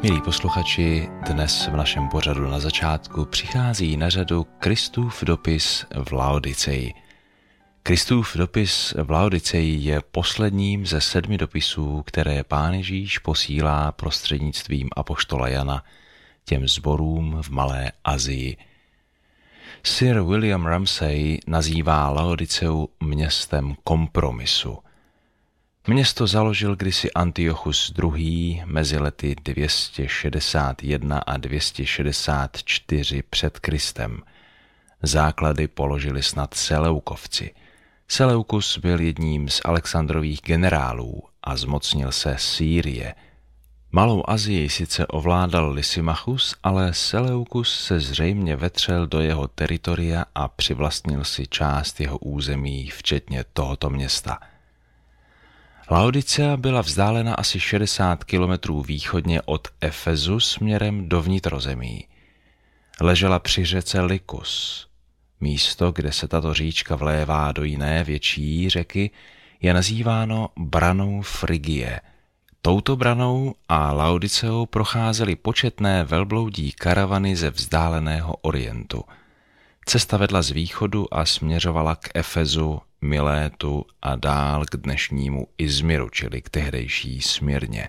Milí posluchači, dnes v našem pořadu Na začátku přichází na řadu Kristův dopis v Laodiceji. Kristův dopis v Laodiceji je posledním ze 7 dopisů, které Pán Ježíš posílá prostřednictvím apoštola Jana těm sborům v Malé Asii. Sir William Ramsay nazývá Laodiceu městem kompromisu. Město založil kdysi Antiochus II. Mezi lety 261 a 264 před Kristem. Základy položili snad Seleukovci. Seleukus byl jedním z Alexandrových generálů a zmocnil se Sýrie. Malou Asii sice ovládal Lysimachus, ale Seleukus se zřejmě vetřel do jeho teritoria a přivlastnil si část jeho území, včetně tohoto města. Laodicea byla vzdálena asi 60 kilometrů východně od Efezu směrem do vnitrozemí. Ležela při řece Lykus. Místo, kde se tato říčka vlévá do jiné větší řeky, je nazýváno branou Frigie. Touto branou a Laodiceou procházely početné velbloudí karavany ze vzdáleného Orientu. Cesta vedla z východu a směřovala k Efezu, Milétu a dál k dnešnímu Izmiru, čili k tehdejší Smyrně.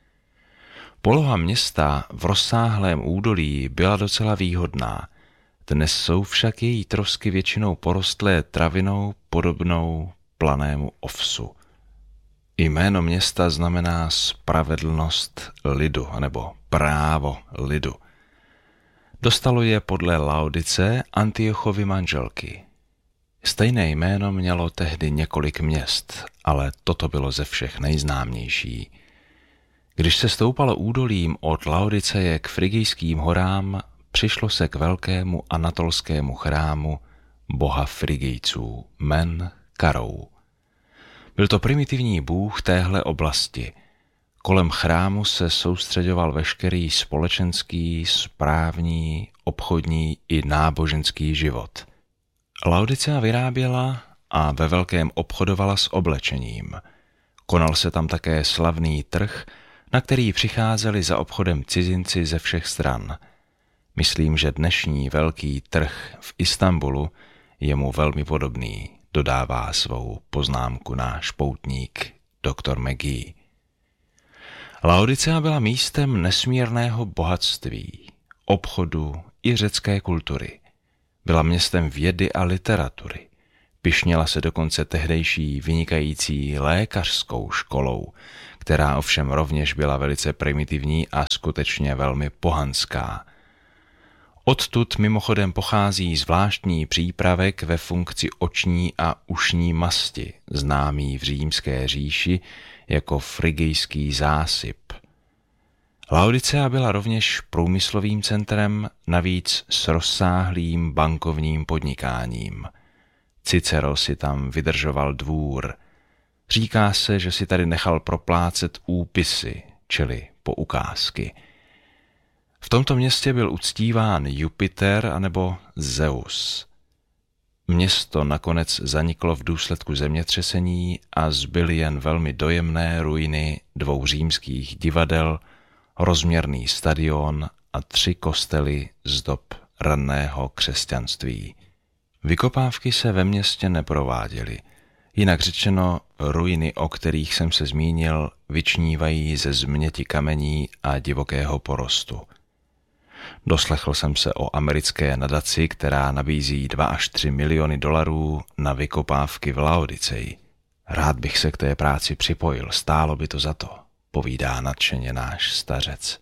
Poloha města v rozsáhlém údolí byla docela výhodná. Dnes jsou však její trosky většinou porostlé travinou podobnou planému ovsu. Jméno města znamená spravedlnost lidu, nebo právo lidu. Dostalo je podle Laodice Antiochovy manželky. Stejné jméno mělo tehdy několik měst, ale toto bylo ze všech nejznámější. Když se stoupalo údolím od Laodiceje k Frigijským horám, přišlo se k velkému anatolskému chrámu boha Frigijců, Men Karou. Byl to primitivní bůh téhle oblasti. Kolem chrámu se soustřeďoval veškerý společenský, správní, obchodní i náboženský život. Laodicea vyráběla a ve velkém obchodovala s oblečením. Konal se tam také slavný trh, na který přicházeli za obchodem cizinci ze všech stran. Myslím, že dnešní velký trh v Istanbulu je mu velmi podobný, dodává svou poznámku náš poutník Dr. McGee. Laodicea byla místem nesmírného bohatství, obchodu i řecké kultury. Byla městem vědy a literatury. Pyšněla se dokonce tehdejší vynikající lékařskou školou, která ovšem rovněž byla velice primitivní a skutečně velmi pohanská. Odtud mimochodem pochází zvláštní přípravek ve funkci oční a ušní masti, známý v římské říši jako frigijský zásyp. Laodicea byla rovněž průmyslovým centrem, navíc s rozsáhlým bankovním podnikáním. Cicero si tam vydržoval dvůr. Říká se, že si tady nechal proplácet úpisy, čili poukázky. V tomto městě byl uctíván Jupiter anebo Zeus. Město nakonec zaniklo v důsledku zemětřesení a zbyly jen velmi dojemné ruiny 2 římských divadel, rozměrný stadion a 3 kostely z dob raného křesťanství. Vykopávky se ve městě neprováděly. Jinak řečeno, ruiny, o kterých jsem se zmínil, vyčnívají ze změti kamení a divokého porostu. Doslechl jsem se o americké nadaci, která nabízí 2 až 3 miliony dolarů na vykopávky v Laodiceji. Rád bych se k té práci připojil, stálo by to za to, povídá nadšeně náš stařec.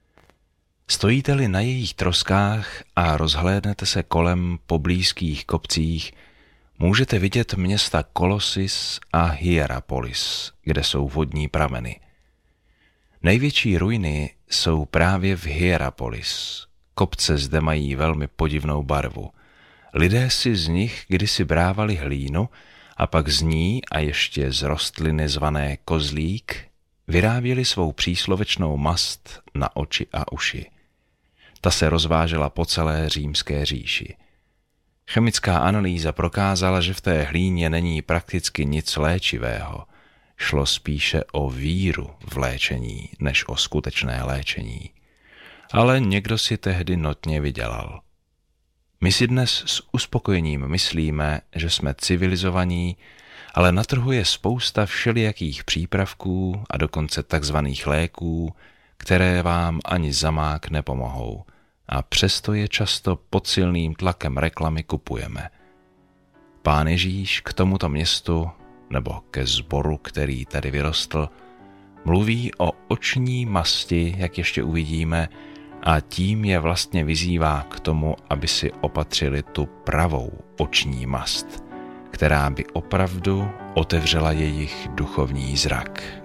Stojíte-li na jejich troskách a rozhlédnete se kolem po blízkých kopcích, můžete vidět města Kolosis a Hierapolis, kde jsou vodní prameny. Největší ruiny jsou právě v Hierapolis. Kopce zde mají velmi podivnou barvu. Lidé si z nich kdysi brávali hlínu a pak z ní a ještě z rostliny zvané kozlík vyráběli svou příslovečnou mast na oči a uši. Ta se rozvážela po celé římské říši. Chemická analýza prokázala, že v té hlíně není prakticky nic léčivého. Šlo spíše o víru v léčení, než o skutečné léčení. ale někdo si tehdy notně vydělal. My si dnes s uspokojením myslíme, že jsme civilizovaní, ale na trhu je spousta všelijakých přípravků a dokonce takzvaných léků, které vám ani zamák nepomohou, a přesto je často pod silným tlakem reklamy kupujeme. Pán Ježíš k tomuto městu, nebo ke sboru, který tady vyrostl, mluví o oční masti, jak ještě uvidíme, a tím je vlastně vyzývá k tomu, aby si opatřili tu pravou oční mast, která by opravdu otevřela jejich duchovní zrak.